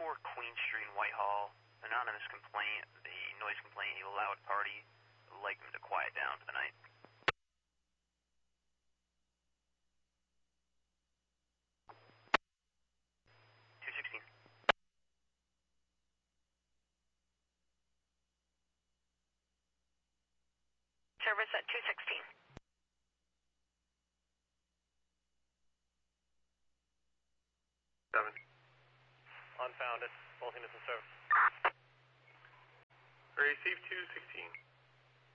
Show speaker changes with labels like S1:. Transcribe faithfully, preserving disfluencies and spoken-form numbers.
S1: four Queen Street in Whitehall. Anonymous complaint, the noise complaint, you loud party. I'd like them to quiet down for the night. two sixteen.
S2: Service at two sixteen.
S3: Seven.
S4: Unfounded. Both units in service.
S3: Receive two sixteen.